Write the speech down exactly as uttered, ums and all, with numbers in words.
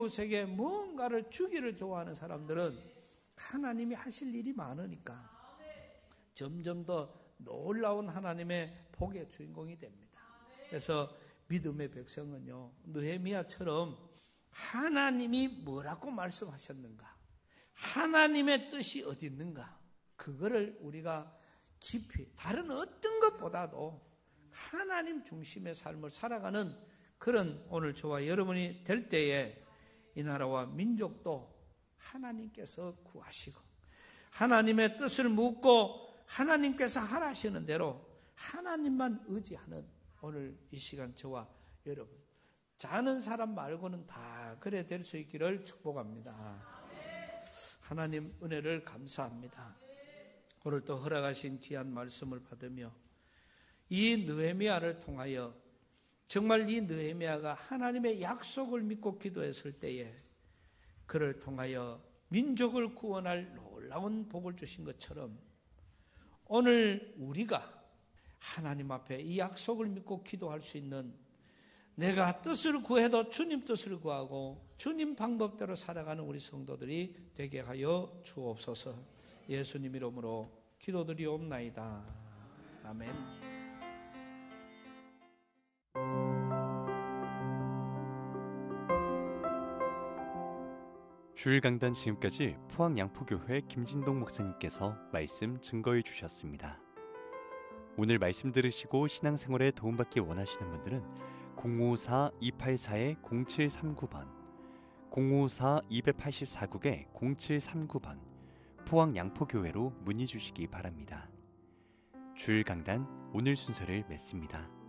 세계 뭔가를 주기를 좋아하는 사람들은 하나님이 하실 일이 많으니까 점점 더 놀라운 하나님의 복의 주인공이 됩니다. 그래서 믿음의 백성은요, 느헤미야처럼 하나님이 뭐라고 말씀하셨는가, 하나님의 뜻이 어디 있는가, 그거를 우리가 깊이 다른 어떤 것보다도 하나님 중심의 삶을 살아가는 그런 오늘 저와 여러분이 될 때에 이 나라와 민족도 하나님께서 구하시고 하나님의 뜻을 묻고 하나님께서 하라시는 대로 하나님만 의지하는 오늘 이 시간 저와 여러분, 자는 사람 말고는 다 그래 될 수 있기를 축복합니다. 하나님 은혜를 감사합니다. 오늘 또 허락하신 귀한 말씀을 받으며 이 느헤미야를 통하여 정말 이 느헤미야가 하나님의 약속을 믿고 기도했을 때에 그를 통하여 민족을 구원할 놀라운 복을 주신 것처럼 오늘 우리가 하나님 앞에 이 약속을 믿고 기도할 수 있는, 내가 뜻을 구해도 주님 뜻을 구하고 주님 방법대로 살아가는 우리 성도들이 되게 하여 주옵소서. 예수님 이름으로 기도드리옵나이다. 아멘. 주일 강단 지금까지 포항 양포교회 김진동 목사님께서 말씀 증거해 주셨습니다. 오늘 말씀 들으시고 신앙생활에 도움받기 원하시는 분들은 공오사 이팔사 공칠삼구 번, 공오사 이팔사 국에 공칠삼구 번 포항 양포교회로 문의 주시기 바랍니다. 주일 강단 오늘 순서를 맺습니다.